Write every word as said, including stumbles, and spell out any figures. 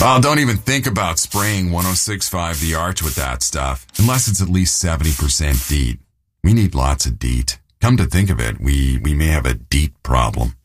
Oh, don't even think about spraying one oh six point five The Arch with that stuff, unless it's at least seventy percent DEET. We need lots of DEET. Come to think of it, we, we may have a DEET problem.